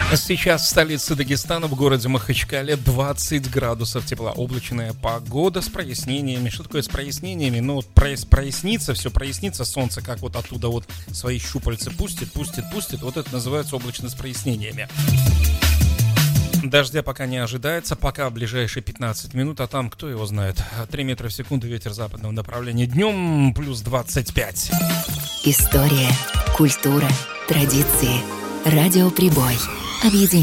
Сейчас в столице Дагестана, в городе Махачкале, 20 градусов тепла. Облачная погода с прояснениями. Что такое с прояснениями? Ну, вот прояснится, все прояснится. Солнце как вот оттуда вот свои щупальца пустит. Вот это называется облачно с прояснениями. Дождя пока не ожидается, пока в ближайшие 15 минут, а там, кто его знает, 3 метра в секунду, ветер западного направления, днем плюс 25. История, культура, традиции. Радиоприбой. Объединяет.